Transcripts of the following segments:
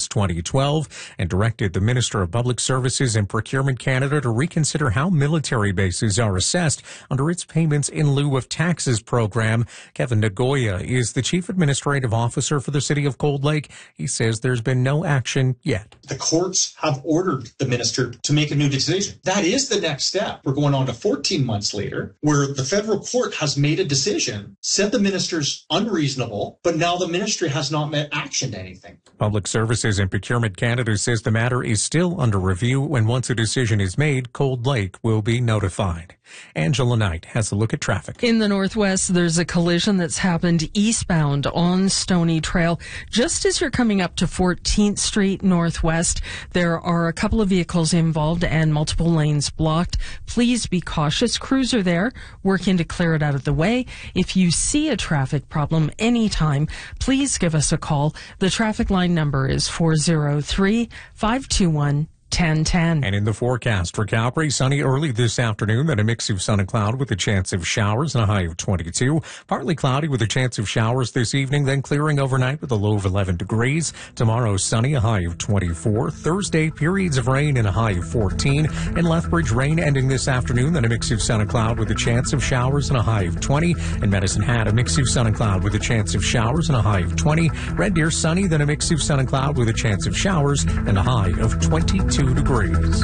2012 and directed the Minister of Public Services and Procurement Canada to reconsider how military bases are assessed under its Payments in Lieu of Taxes program. Kevin Nagoya is the Chief Administrative Officer for the City of Cold Lake. He says there's been no action yet. The courts have ordered the minister to make a new decision. That is the next step. We're going on to 14 months later, where the federal court has made a decision, said the minister's unreasonable, but now the ministry has not actioned anything. Public Services and Procurement Canada says the matter is still under review, and once a decision is made, Cold Lake will be notified. Angela Knight has a look at traffic. In the Northwest, there's a collision that's happened eastbound on Stony Trail. Just as you're coming up to 14th Street Northwest, there are a couple of vehicles involved and multiple lanes blocked. Please be cautious. Crews are there working to clear it out of the way. If you see a traffic problem anytime, please give us a call. The traffic line number is 403-521-1010. And in the forecast for Calgary, sunny early this afternoon, then a mix of sun and cloud with a chance of showers and a high of 22. Partly cloudy with a chance of showers this evening, then clearing overnight with a low of 11 degrees. Tomorrow, sunny, a high of 24. Thursday, periods of rain and a high of 14. In Lethbridge, rain ending this afternoon, then a mix of sun and cloud with a chance of showers and a high of 20. In Medicine Hat, a mix of sun and cloud with a chance of showers and a high of 20. Red Deer, sunny, then a mix of sun and cloud with a chance of showers and a high of 22 degrees.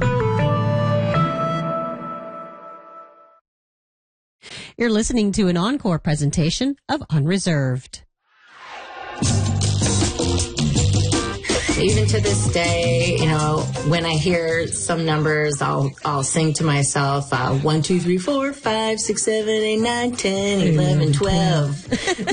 You're listening to an encore presentation of Unreserved. Even to this day, you know, when I hear some numbers, I'll sing to myself, 1, 2, 3, 4, 5, 6, 7, 8, 9, 10, 11, 12.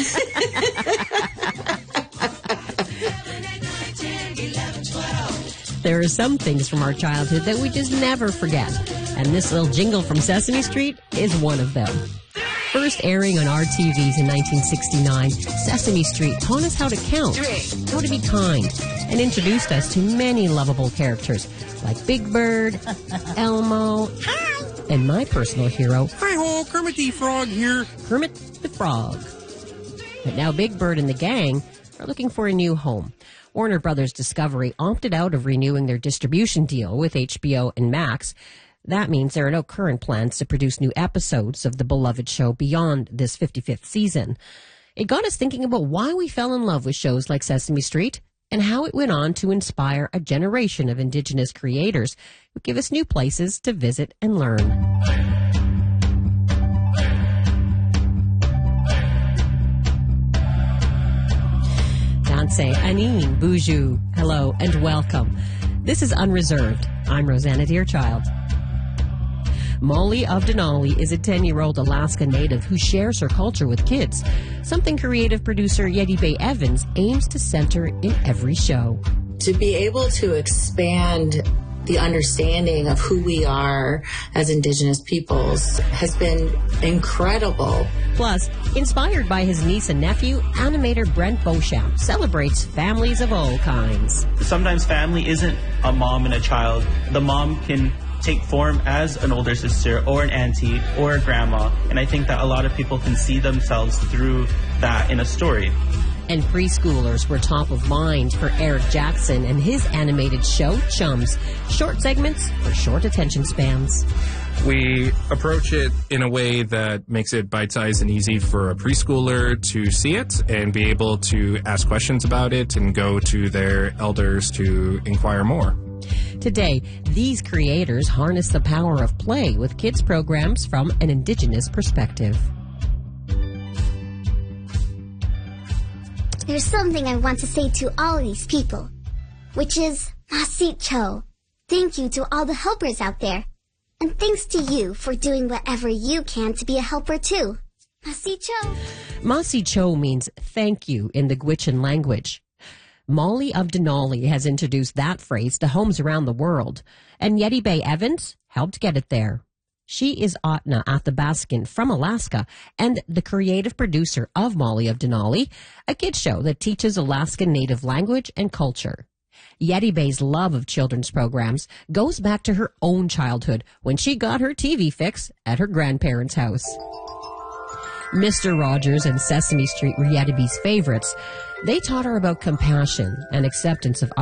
There are some things from our childhood that we just never forget, and this little jingle from Sesame Street is one of them. First airing on our TVs in 1969, Sesame Street taught us how to count, how to be kind, and introduced us to many lovable characters like Big Bird, Elmo, and my personal hero, Hi-ho, Kermit the Frog here. Kermit the Frog. But now Big Bird and the gang are looking for a new home. Warner Brothers Discovery opted out of renewing their distribution deal with HBO and Max. That means there are no current plans to produce new episodes of the beloved show beyond this 55th season. It got us thinking about why we fell in love with shows like Sesame Street and how it went on to inspire a generation of Indigenous creators who give us new places to visit and learn. Say Anine Boujou. Hello and welcome. This is Unreserved. I'm Rosanna Deerchild. Molly of Denali is a 10-year-old Alaska native who shares her culture with kids, something creative producer Yeti Bay Evans aims to center in every show. To be able to expand the understanding of who we are as Indigenous peoples has been incredible. Plus, inspired by his niece and nephew, animator Brent Beauchamp celebrates families of all kinds. Sometimes family isn't a mom and a child. The mom can take form as an older sister or an auntie or a grandma, and I think that a lot of people can see themselves through that in a story. And preschoolers were top of mind for Eric Jackson and his animated show, Chums. Short segments for short attention spans. We approach it in a way that makes it bite-sized and easy for a preschooler to see it and be able to ask questions about it and go to their elders to inquire more. Today, these creators harness the power of play with kids' programs from an Indigenous perspective. There's something I want to say to all these people, which is Masit Cho. Thank you to all the helpers out there. And thanks to you for doing whatever you can to be a helper too. Masit Cho. Masit Cho means thank you in the Gwich'in language. Molly of Denali has introduced that phrase to homes around the world, and Yeti Bay Evans helped get it there. She is Atna Athabaskan from Alaska and the creative producer of Molly of Denali, a kids show that teaches Alaskan Native language and culture. Yeti Bay's love of children's programs goes back to her own childhood when she got her TV fix at her grandparents' house. Mr. Rogers and Sesame Street were Yeti Bay's favorites. They taught her about compassion and acceptance of